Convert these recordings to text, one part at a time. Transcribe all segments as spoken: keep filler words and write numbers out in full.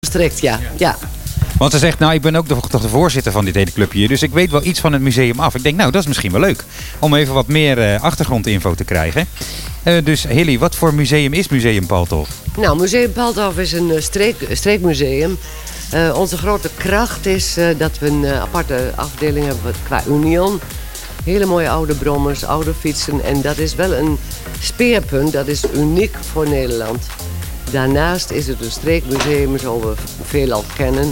Strikt, ja. ja. Want ze zegt, nou, ik ben ook toch, toch de voorzitter van dit hele clubje hier. Dus ik weet wel iets van het museum af. Ik denk, nou, dat is misschien wel leuk. Om even wat meer uh, achtergrondinfo te krijgen. Uh, dus Hilly, wat voor museum is Museum Palthof? Nou, Museum Palthof is een uh, streek, streekmuseum. Uh, onze grote kracht is uh, dat we een uh, aparte afdeling hebben qua Union. Hele mooie oude brommers, oude fietsen. En dat is wel een speerpunt. Dat is uniek voor Nederland. Daarnaast is het een streekmuseum, zoals we veelal kennen,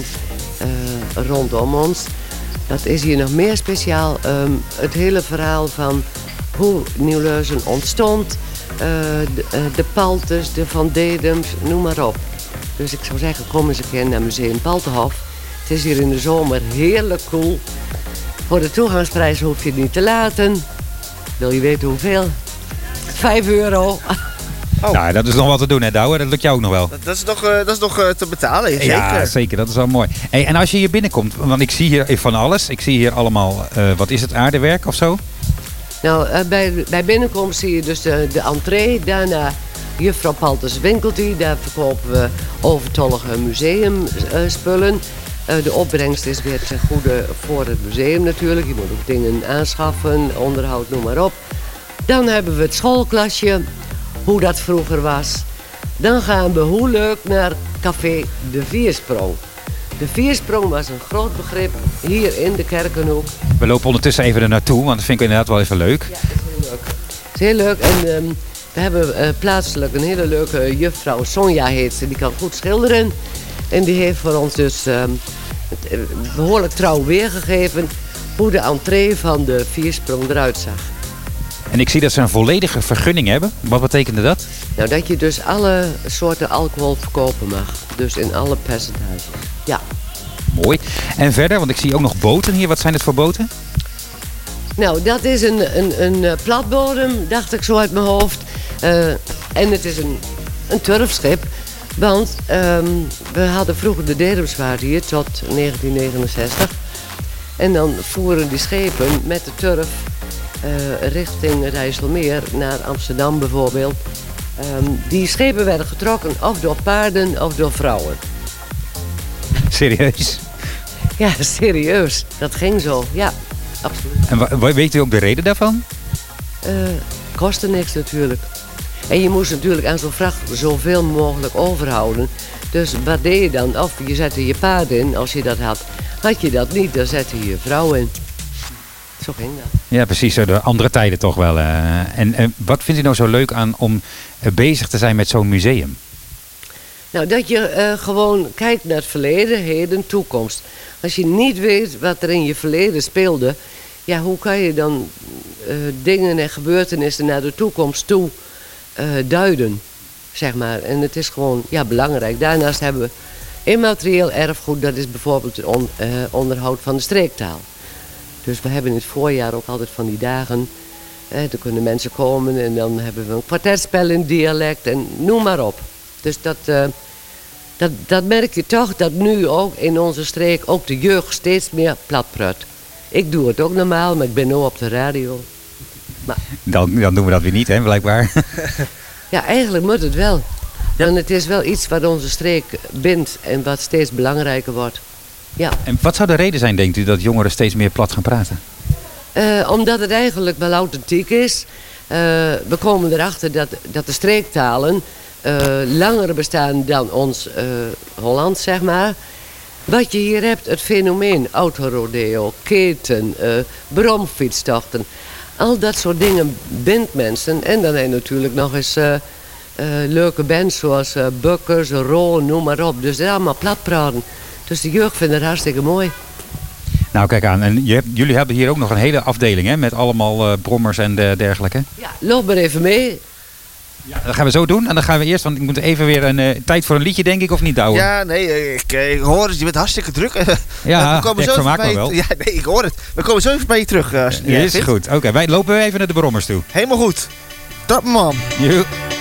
uh, rondom ons. Dat is hier nog meer speciaal. Um, het hele verhaal van hoe Nieuw-Leusen ontstond. Uh, de, uh, de Paltes, de Van Dedems, noem maar op. Dus ik zou zeggen, kom eens een keer naar Museum Palthof. Het is hier in de zomer heerlijk cool. Voor de toegangsprijs hoef je het niet te laten. Wil je weten hoeveel? Vijf euro. Oh. Nou, dat is nog wat te doen, hè, Douwe? Dat lukt jou ook nog wel. Dat, dat is nog, uh, dat is nog uh, te betalen, zeker. Ja, zeker. Dat is wel mooi. Hey, en als je hier binnenkomt, want ik zie hier van alles. Ik zie hier allemaal, uh, wat is het, aardewerk of zo? Nou, uh, bij, bij binnenkomst zie je dus de, de entree. Daarna Juffrouw Palters winkeltje. Daar verkopen we overtollige museumspullen. Uh, uh, de opbrengst is weer ten goede voor het museum natuurlijk. Je moet ook dingen aanschaffen, onderhoud, noem maar op. Dan hebben we het schoolklasje. Hoe dat vroeger was. Dan gaan we hoe leuk naar café De Viersprong. De Viersprong was een groot begrip hier in de Kerkenhoek. We lopen ondertussen even er naartoe, want dat vind ik inderdaad wel even leuk. Ja, dat is heel leuk. Het is heel leuk en um, we hebben uh, plaatselijk een hele leuke juffrouw, Sonja heet ze, die kan goed schilderen. En die heeft voor ons dus um, behoorlijk trouw weergegeven hoe de entree van de Viersprong eruit zag. En ik zie dat ze een volledige vergunning hebben. Wat betekende dat? Nou, dat je dus alle soorten alcohol verkopen mag. Dus in alle percentages. Ja. Mooi. En verder, want ik zie ook nog boten hier. Wat zijn het voor boten? Nou, dat is een, een, een platbodem, dacht ik zo uit mijn hoofd. Uh, en het is een, een turfschip. Want um, we hadden vroeger de Dedemsvaart hier tot negentien negenenzestig. En dan voeren die schepen met de turf Uh, richting Rijsselmeer, naar Amsterdam bijvoorbeeld. Um, die schepen werden getrokken of door paarden of door vrouwen. Serieus? Ja, serieus. Dat ging zo, ja, absoluut. En weet u ook de reden daarvan? Uh, kostte niks natuurlijk. En je moest natuurlijk aan zo'n vracht zoveel mogelijk overhouden. Dus wat deed je dan? Of je zette je paard in, als je dat had. Had je dat niet, dan zette je je vrouw in. Zo ging dat. Ja, precies. De andere tijden toch wel. Uh, en, en wat vindt u nou zo leuk aan om uh, bezig te zijn met zo'n museum? Nou, dat je uh, gewoon kijkt naar het verleden, heden, toekomst. Als je niet weet wat er in je verleden speelde, ja, hoe kan je dan uh, dingen en gebeurtenissen naar de toekomst toe uh, duiden, zeg maar. En het is gewoon, ja, belangrijk. Daarnaast hebben we immaterieel erfgoed, dat is bijvoorbeeld het on, uh, onderhoud van de streektaal. Dus we hebben in het voorjaar ook altijd van die dagen. Eh, dan kunnen mensen komen en dan hebben we een kwartetspel in dialect en noem maar op. Dus dat, uh, dat, dat merk je toch dat nu ook in onze streek ook de jeugd steeds meer platprut. Ik doe het ook normaal, maar ik ben nu op de radio. Maar, dan, dan doen we dat weer niet, hè, blijkbaar. Ja, eigenlijk moet het wel. Ja. Want het is wel iets wat onze streek bindt en wat steeds belangrijker wordt. Ja. En wat zou de reden zijn, denkt u, dat jongeren steeds meer plat gaan praten? Uh, omdat het eigenlijk wel authentiek is. Uh, we komen erachter dat, dat de streektalen uh, langer bestaan dan ons uh, Holland, zeg maar. Wat je hier hebt, het fenomeen autorodeo, keten, uh, bromfietstochten. Al dat soort dingen bindt mensen. En dan heb je natuurlijk nog eens uh, uh, leuke bands zoals uh, Bukkers, Rol, noem maar op. Dus dat is allemaal platpraten. Dus de jeugd vindt het hartstikke mooi. Nou, kijk aan. En je hebt, jullie hebben hier ook nog een hele afdeling, hè? Met allemaal uh, brommers en de, dergelijke. Ja, loop maar even mee. Ja, dat gaan we zo doen. En dan gaan we eerst, want ik moet even weer een uh, tijd voor een liedje, denk ik, of niet, Douwe? Ja, nee, ik, ik hoor het. Je bent hartstikke druk. Ja, we komen ik zo vermaak me bij wel. Ja, nee, ik hoor het. We komen zo even bij je terug. Uh, als het ja, is goed. Oké, okay, wij lopen even naar de brommers toe. Helemaal goed. Top, man. Joe.